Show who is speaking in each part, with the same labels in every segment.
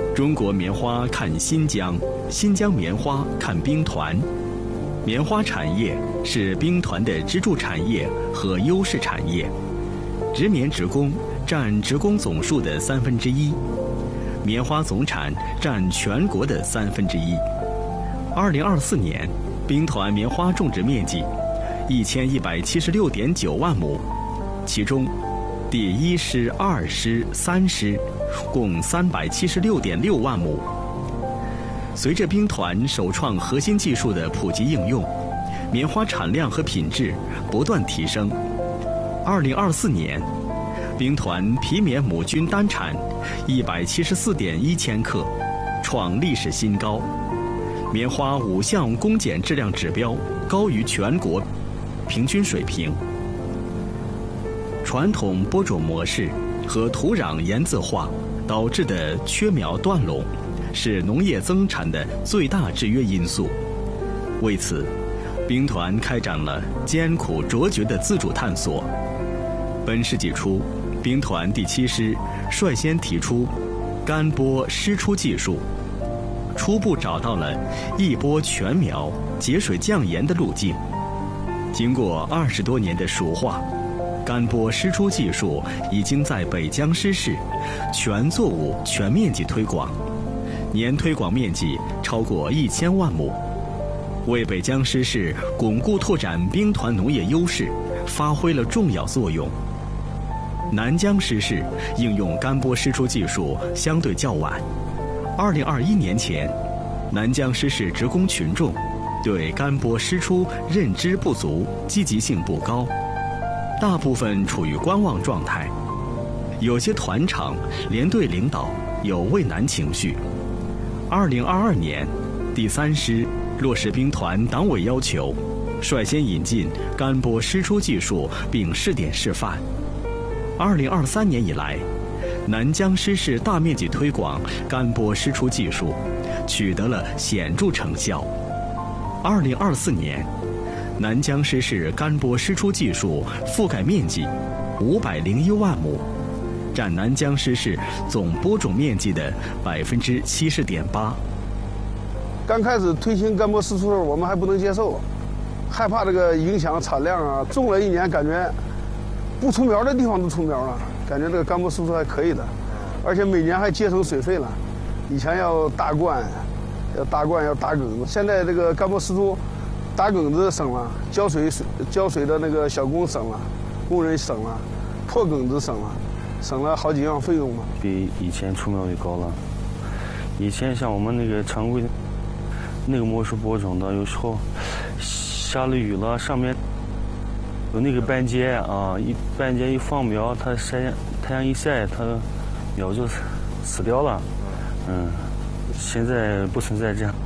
Speaker 1: 中国棉花看新疆，新疆棉花看兵团。棉花产业是兵团的支柱产业和优势产业，植棉职工占职工总数的1/3，棉花总产占全国的1/3。2024年，兵团棉花种植面积1176.9万亩，其中第1师、2师、3师共376.6万亩。随着兵团首创核心技术的普及应用，棉花产量和品质不断提升。2024年，兵团皮棉亩均单产174.1千克，创历史新高。棉花5项工检质量指标高于全国平均水平。传统播种模式和土壤盐渍化导致的缺苗断垄，是农业增产的最大制约因素。为此，兵团开展了艰苦卓绝的自主探索。本世纪初，兵团第7师率先提出干播湿出技术，初步找到了一播全苗、节水降盐的路径。经过20多年的熟化，干播湿出技术已经在北江师市全作物全面积推广，年推广面积超过1000万亩，为北江师市巩固拓展兵团农业优势发挥了重要作用。南江师市应用干播湿出技术相对较晚，2021年前，南江师市职工群众对干播湿出认知不足，积极性不高，大部分处于观望状态。有些团场、连队领导有畏难情绪。2022年，第3师落实兵团党委要求，率先引进干播湿出技术并试点示范。2023年以来，南江师市大面积推广干播湿出技术，取得了显著成效。2024年，南江师市干播湿出技术覆盖面积501万亩，占南江师市总播种面积的70.8%。
Speaker 2: 刚开始推行干播湿出的时候，我们还不能接受，害怕这个影响产量啊。种了1年，感觉不出苗的地方都出苗了，感觉这个干播湿出还可以的，而且每年还节省水费了。以前要大灌，要打梗子，现在这个干播湿出，打梗子省了，浇水的那个小工省了，工人省了，破梗子省了好几样费用嘛。
Speaker 3: 比以前出苗率高了。以前像我们那个常规的那个模式播种的，有时候下了雨了，上面有那个斑节啊，斑节一放苗，它太阳一晒，它苗就死掉了。现在不存在这样。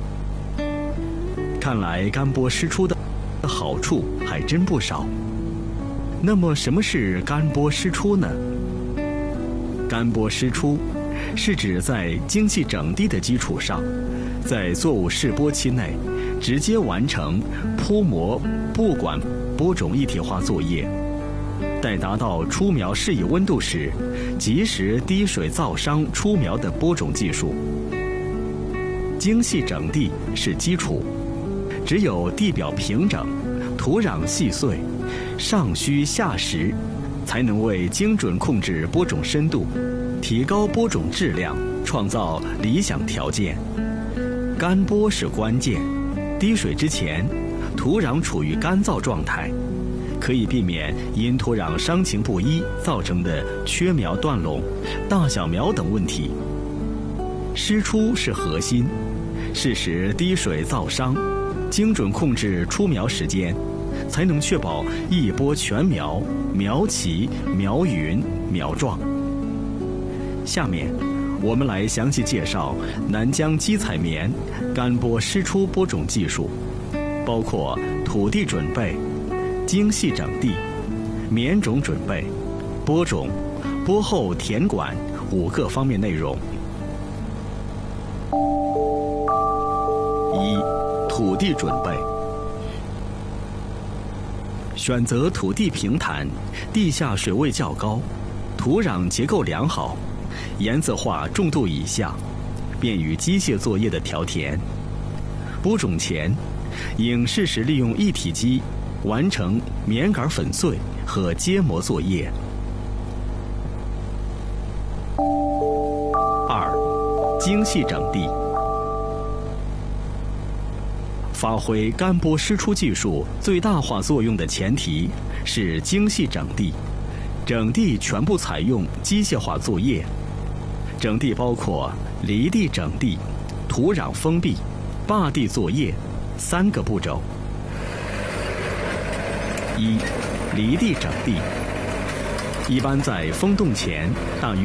Speaker 1: 看来干播湿出的好处还真不少。那么什么是干播湿出呢？干播湿出是指在精细整地的基础上，在作物试播期内直接完成铺膜布管播种一体化作业，待达到出苗适宜温度时，及时滴水造伤出苗的播种技术。精细整地是基础，只有地表平整，土壤细碎，上虚下实，才能为精准控制播种深度，提高播种质量，创造理想条件。干播是关键，滴水之前，土壤处于干燥状态，可以避免因土壤伤情不一造成的缺苗断垄、大小苗等问题。湿出是核心，适时滴水造伤，精准控制出苗时间，才能确保一播全苗、苗齐、苗匀、苗壮。下面我们来详细介绍南疆基采棉干播湿出播种技术，包括土地准备、精细整地、棉种准备、播种、播后填管5个方面内容。1、土地准备。选择土地平坦、地下水位较高、土壤结构良好、盐渍化重度以下、 便于机械作业的调田。播种前，应适时利用一体机完成棉杆粉碎和揭磨作业。2、精细整地。发挥干播湿出技术最大化作用的前提是精细整地。整地全部采用机械化作业。整地包括犁地整地、土壤封闭、坝地作业3个步骤。1、犁地整地，一般在封冻前大约